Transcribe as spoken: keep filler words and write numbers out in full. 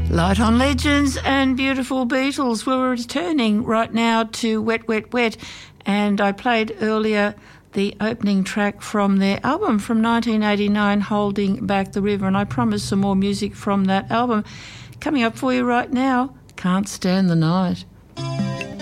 Light on Legends and beautiful Beatles. We're returning right now to Wet, Wet, Wet, and I played earlier the opening track from their album from nineteen eighty-nine, Holding Back the River, and I promised some more music from that album. Coming up for you right now, Can't Stand the Night.